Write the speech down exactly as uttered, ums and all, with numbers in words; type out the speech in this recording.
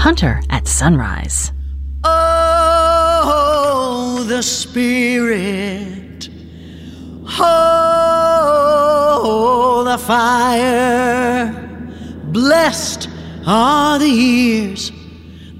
Hunter at Sunrise. Oh, the Spirit. Oh, the fire. Blessed are the years